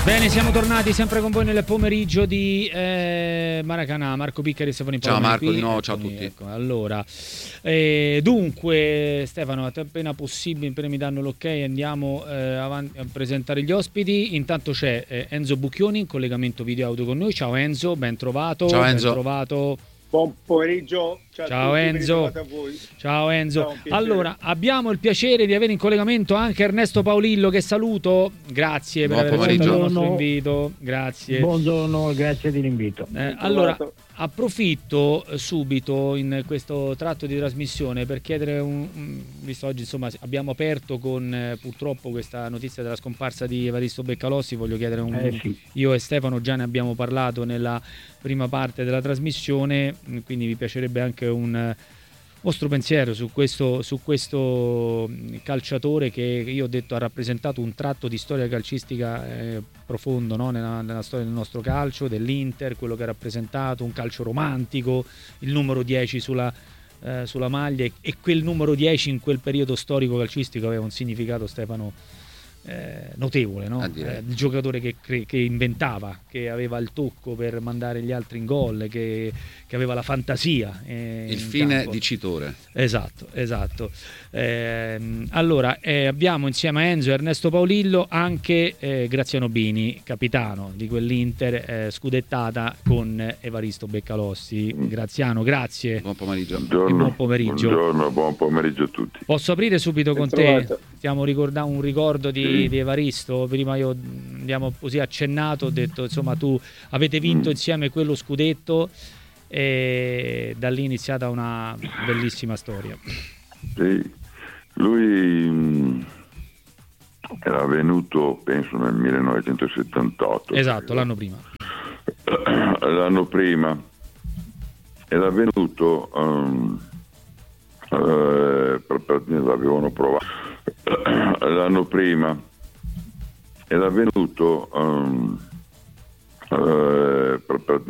Bene, siamo tornati sempre con voi nel pomeriggio di Maracanã. Marco Piccari e Stefano Impaolini. Ciao Marco, qui. di nuovo, Eccomi, ciao a tutti. Ecco. Allora, dunque Stefano, appena possibile, appena mi danno l'ok, andiamo avanti a presentare gli ospiti. Intanto c'è Enzo Bucchioni in collegamento video audio con noi. Ciao Enzo, ben trovato. Ciao Enzo. Ben trovato. Buon pomeriggio, ciao Enzo. A voi. Ciao Enzo. Ciao, allora, abbiamo il piacere di avere in collegamento anche Ernesto Paolillo, che saluto. Grazie per aver accettato il nostro invito. Grazie. Buongiorno, grazie dell'invito. Allora, approfitto subito in questo tratto di trasmissione per chiedere visto oggi insomma abbiamo aperto con purtroppo questa notizia della scomparsa di Evaristo Beccalossi, voglio chiedere sì. Io e Stefano già ne abbiamo parlato nella prima parte della trasmissione, quindi mi piacerebbe anche un vostro pensiero su questo calciatore che io ho detto ha rappresentato un tratto di storia calcistica profondo, no? nella storia del nostro calcio, dell'Inter, quello che ha rappresentato, un calcio romantico, il numero 10 sulla maglia, e quel numero 10 in quel periodo storico calcistico aveva un significato, Stefano, notevole, no? Il giocatore che inventava, che aveva il tocco per mandare gli altri in gol, che aveva la fantasia, il fine campo. dicitore. Esatto. Allora abbiamo insieme a Enzo e Ernesto Paolillo anche Graziano Bini, capitano di quell'Inter scudettata con Evaristo Beccalossi. Graziano, grazie. Buon pomeriggio. Buon pomeriggio. Buongiorno, buon pomeriggio a tutti. Posso aprire subito con te? Stiamo ricordando un ricordo di Evaristo. Prima io abbiamo così accennato, ho detto insomma tu avete vinto insieme quello scudetto e da lì è iniziata una bellissima storia. Sì, lui era venuto penso nel 1978. Esatto, l'anno prima. L'anno prima era venuto l'avevano provato l'anno prima era venuto